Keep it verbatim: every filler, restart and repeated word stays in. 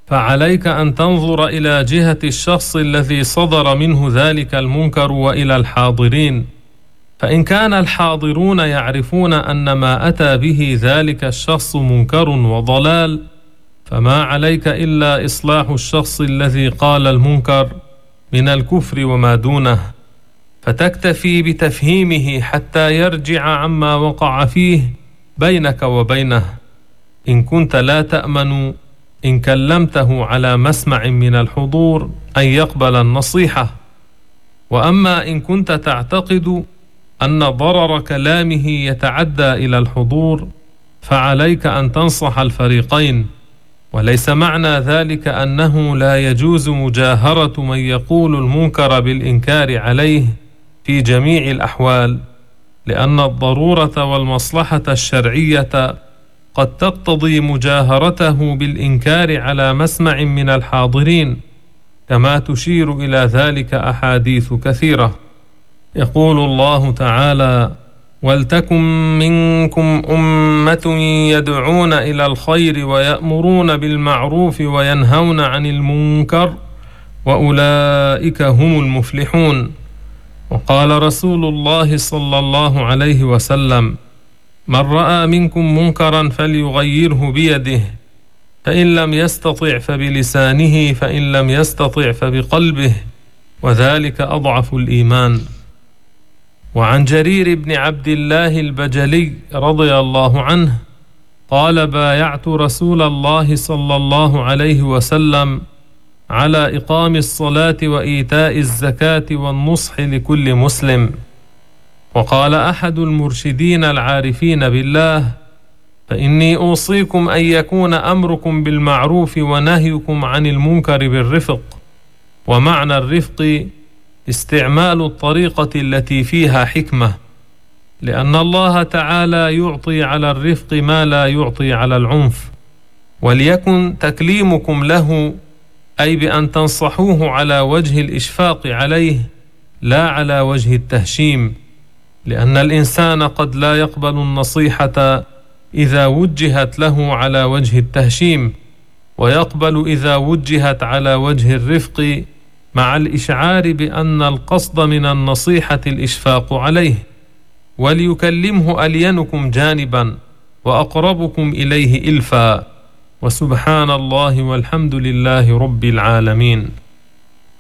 فعليك أن تنظر إلى جهة الشخص الذي صدر منه ذلك المنكر وإلى الحاضرين، فإن كان الحاضرون يعرفون أن ما أتى به ذلك الشخص منكر وضلال، فما عليك إلا إصلاح الشخص الذي قال المنكر من الكفر وما دونه، فتكتفي بتفهيمه حتى يرجع عما وقع فيه بينك وبينه، إن كنت لا تأمن إن كلمته على مسمع من الحضور أن يقبل النصيحة. وأما إن كنت تعتقد أن ضرر كلامه يتعدى إلى الحضور، فعليك أن تنصح الفريقين، وليس معنى ذلك أنه لا يجوز مجاهرة من يقول المنكر بالإنكار عليه في جميع الأحوال، لأن الضرورة والمصلحة الشرعية قد تقتضي مجاهرته بالإنكار على مسمع من الحاضرين، كما تشير إلى ذلك أحاديث كثيرة. يقول الله تعالى: ولتكن منكم أمة يدعون إلى الخير ويأمرون بالمعروف وينهون عن المنكر وأولئك هم المفلحون. وقال رسول الله صلى الله عليه وسلم: من رأى منكم منكرا فليغيره بيده، فإن لم يستطع فبلسانه، فإن لم يستطع فبقلبه، وذلك أضعف الإيمان. وعن جرير بن عبد الله البجلي رضي الله عنه قال: بايعت رسول الله صلى الله عليه وسلم على إقام الصلاة وإيتاء الزكاة والنصح لكل مسلم. وقال أحد المرشدين العارفين بالله: فإني أوصيكم أن يكون أمركم بالمعروف ونهيكم عن المنكر بالرفق. ومعنى الرفق استعمال الطريقة التي فيها حكمة، لأن الله تعالى يعطي على الرفق ما لا يعطي على العنف. وليكن تكليمكم له أي بأن تنصحوه على وجه الإشفاق عليه لا على وجه التهشيم، لأن الإنسان قد لا يقبل النصيحة إذا وجهت له على وجه التهشيم، ويقبل إذا وجهت على وجه الرفق، مع الإشعار بأن القصد من النصيحة الإشفاق عليه. وليكلمه ألينكم جانبا وأقربكم إليه إلفا. وسبحان الله والحمد لله رب العالمين.